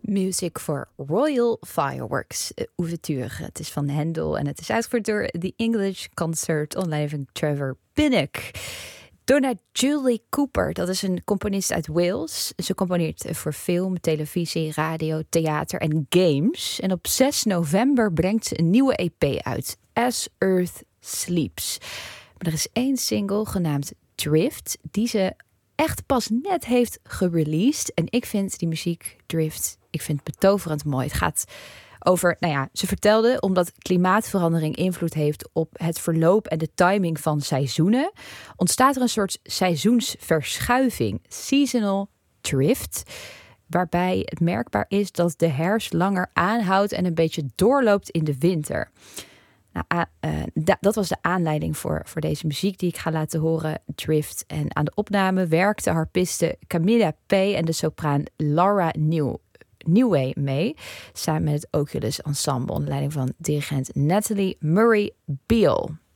Music for Royal Fireworks, ouverture. Het is van Handel en het is uitgevoerd door The English Concert onder leiding van Trevor Pinnock. Donna Julie Cooper, dat is een componist uit Wales. Ze componeert voor film, televisie, radio, theater en games. En op 6 november brengt ze een nieuwe EP uit, As Earth Sleeps. Maar er is 1 single genaamd Drift, die ze echt pas net heeft gereleased. En ik vind die muziek, Drift, ik vind het betoverend mooi. Het gaat over, ze vertelde, omdat klimaatverandering invloed heeft op het verloop en de timing van seizoenen, ontstaat er een soort seizoensverschuiving, seasonal drift, waarbij het merkbaar is dat de herfst langer aanhoudt en een beetje doorloopt in de winter. Dat was de aanleiding voor deze muziek die ik ga laten horen, Drift. En aan de opname werkte harpiste Camilla P. en de sopraan Laura Newway mee, samen met het Oculus Ensemble onder leiding van dirigent Natalie Murray Beale.